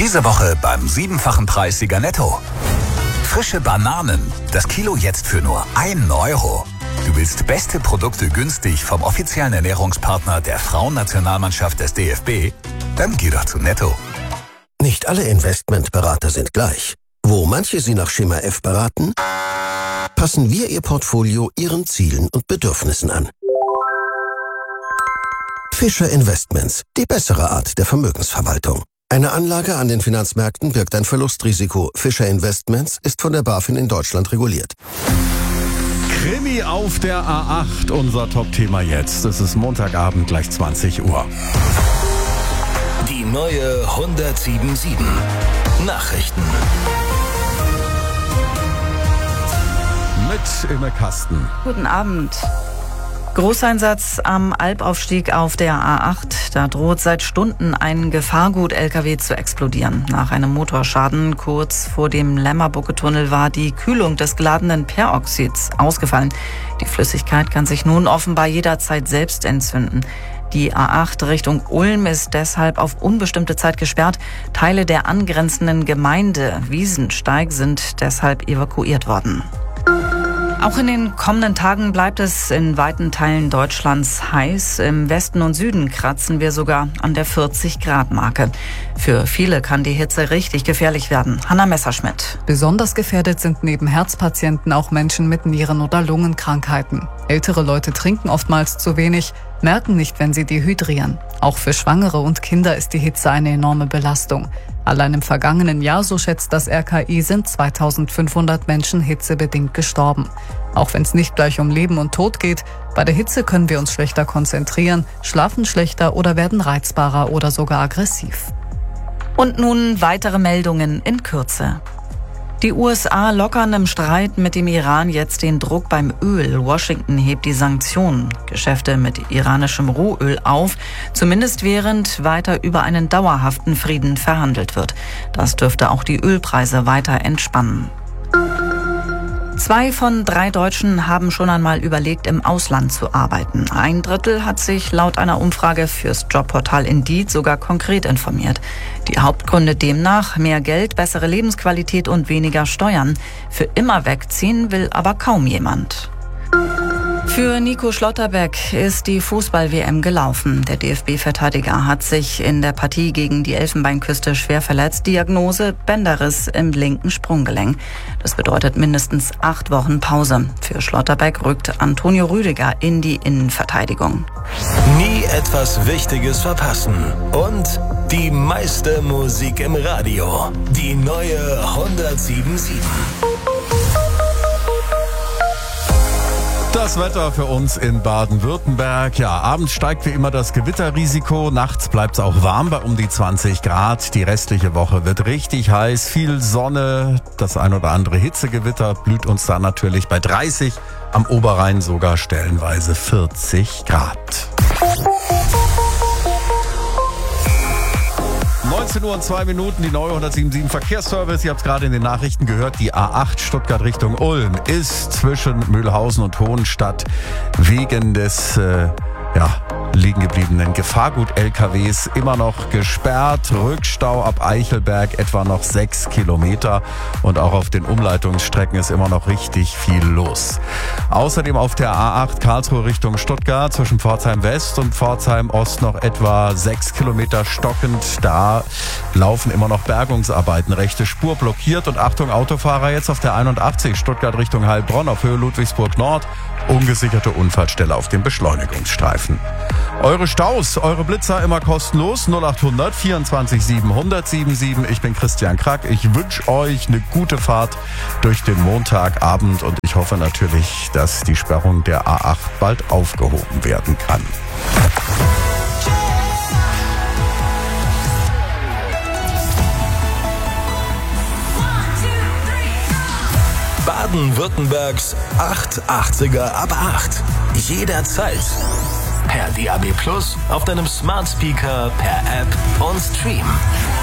Diese Woche beim 7-fachen Preissieger Netto. Frische Bananen, das Kilo jetzt für nur 1 Euro. Du willst beste Produkte günstig vom offiziellen Ernährungspartner der Frauennationalmannschaft des DFB? Dann geh doch zu Netto. Nicht alle Investmentberater sind gleich. Wo manche Sie nach Schema F beraten, passen wir Ihr Portfolio Ihren Zielen und Bedürfnissen an. Fischer Investments, die bessere Art der Vermögensverwaltung. Eine Anlage an den Finanzmärkten birgt ein Verlustrisiko. Fischer Investments ist von der BaFin in Deutschland reguliert. Krimi auf der A8, unser Top-Thema jetzt. Es ist Montagabend, gleich 20 Uhr. Die neue 107.7 Nachrichten. Mit Imme Kasten. Guten Abend. Großeinsatz am Albaufstieg auf der A8. Da droht seit Stunden ein Gefahrgut-LKW zu explodieren. Nach einem Motorschaden kurz vor dem Lämmerbucke-Tunnel war die Kühlung des geladenen Peroxids ausgefallen. Die Flüssigkeit kann sich nun offenbar jederzeit selbst entzünden. Die A8 Richtung Ulm ist deshalb auf unbestimmte Zeit gesperrt. Teile der angrenzenden Gemeinde Wiesensteig sind deshalb evakuiert worden. Auch in den kommenden Tagen bleibt es in weiten Teilen Deutschlands heiß. Im Westen und Süden kratzen wir sogar an der 40-Grad-Marke. Für viele kann die Hitze richtig gefährlich werden. Hanna Messerschmidt. Besonders gefährdet sind neben Herzpatienten auch Menschen mit Nieren- oder Lungenkrankheiten. Ältere Leute trinken oftmals zu wenig, merken nicht, wenn sie dehydrieren. Auch für Schwangere und Kinder ist die Hitze eine enorme Belastung. Allein im vergangenen Jahr, so schätzt das RKI, sind 2500 Menschen hitzebedingt gestorben. Auch wenn es nicht gleich um Leben und Tod geht, bei der Hitze können wir uns schlechter konzentrieren, schlafen schlechter oder werden reizbarer oder sogar aggressiv. Und nun weitere Meldungen in Kürze. Die USA lockern im Streit mit dem Iran jetzt den Druck beim Öl. Washington hebt die Sanktionen, Geschäfte mit iranischem Rohöl auf, zumindest während weiter über einen dauerhaften Frieden verhandelt wird. Das dürfte auch die Ölpreise weiter entspannen. 2 von 3 Deutschen haben schon einmal überlegt, im Ausland zu arbeiten. 1/3 hat sich laut einer Umfrage fürs Jobportal Indeed sogar konkret informiert. Die Hauptgründe demnach: mehr Geld, bessere Lebensqualität und weniger Steuern. Für immer wegziehen will aber kaum jemand. Für Nico Schlotterbeck ist die Fußball-WM gelaufen. Der DFB-Verteidiger hat sich in der Partie gegen die Elfenbeinküste schwer verletzt. Diagnose: Bänderriss im linken Sprunggelenk. Das bedeutet mindestens 8 Wochen Pause. Für Schlotterbeck rückt Antonio Rüdiger in die Innenverteidigung. Nie etwas Wichtiges verpassen. Und die meiste Musik im Radio. Die neue 107.7. Das Wetter für uns in Baden-Württemberg. Ja, abends steigt wie immer das Gewitterrisiko. Nachts bleibt es auch warm bei um die 20 Grad. Die restliche Woche wird richtig heiß. Viel Sonne. Das ein oder andere Hitzegewitter blüht uns da natürlich bei 30. Am Oberrhein sogar stellenweise 40 Grad. 19 Uhr und 2 Minuten, die neue 107.7 Verkehrsservice. Ihr habt es gerade in den Nachrichten gehört, die A8 Stuttgart Richtung Ulm ist zwischen Mühlhausen und Hohenstadt wegen des liegen gebliebenen Gefahrgut-LKWs immer noch gesperrt. Rückstau ab Eichelberg etwa noch 6 Kilometer und auch auf den Umleitungsstrecken ist immer noch richtig viel los. Außerdem auf der A8 Karlsruhe Richtung Stuttgart zwischen Pforzheim West und Pforzheim Ost noch etwa 6 Kilometer stockend. Da laufen immer noch Bergungsarbeiten. Rechte Spur blockiert und Achtung Autofahrer jetzt auf der 81 Stuttgart Richtung Heilbronn auf Höhe Ludwigsburg Nord. Ungesicherte Unfallstelle auf dem Beschleunigungsstreifen. Eure Staus, eure Blitzer immer kostenlos. 0800 24 7 1077. Ich bin Christian Krack. Ich wünsche euch eine gute Fahrt durch den Montagabend und ich hoffe natürlich, dass die Sperrung der A8 bald aufgehoben werden kann. Baden-Württembergs 880er ab 8. Jederzeit. Per DAB+, auf deinem Smart Speaker, per App und Stream.